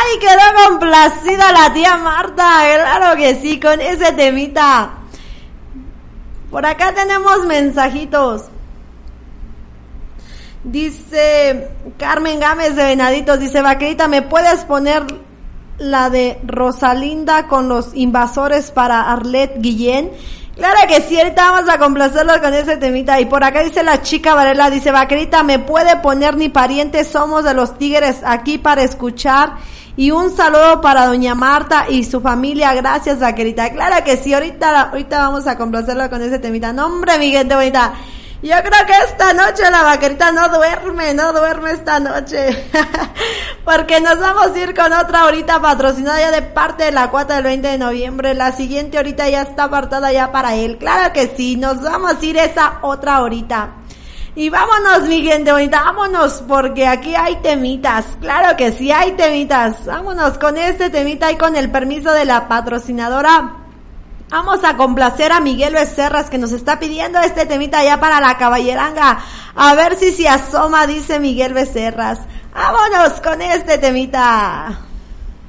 Ay, quedó complacida la tía Marta, claro que sí, con ese temita. Por acá tenemos mensajitos. Dice Carmen Gámez de Venaditos, dice, Vaquerita, ¿me puedes poner la de Rosalinda con los invasores para Arlette Guillén? Claro que sí, ahorita vamos a complacerlo con ese temita. Y por acá dice la chica Varela, dice, Vaquerita, ¿me puede poner Ni Parientes Somos de los Tigres aquí para escuchar? Y un saludo para doña Marta y su familia, gracias, Vaquerita. Claro que sí, ahorita vamos a complacerlo con ese temita. No, hombre, mi gente bonita, yo creo que esta noche la Vaquerita no duerme esta noche. Porque nos vamos a ir con otra horita patrocinada ya de parte de la cuota del 20 de noviembre. La siguiente horita ya está apartada ya para él. Claro que sí, nos vamos a ir esa otra horita. Y vámonos, mi gente bonita, vámonos, porque aquí hay temitas. Claro que sí, hay temitas. Vámonos con este temita y con el permiso de la patrocinadora. Vamos a complacer a Miguel Becerras, que nos está pidiendo este temita ya para la caballeranga. A ver si se asoma, dice Miguel Becerras. Vámonos con este temita.